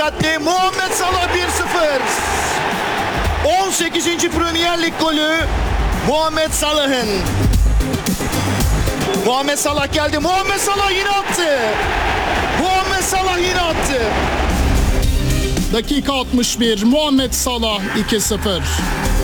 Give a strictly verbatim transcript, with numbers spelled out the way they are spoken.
dikkatli. Muhammed Salah bir sıfır. on sekizinci Premier Lig golü Muhammed Salah'ın. Muhammed Salah geldi. Muhammed Salah yine attı. Muhammed Salah yine attı. Dakika altmış bir, Muhammed Salah iki sıfır.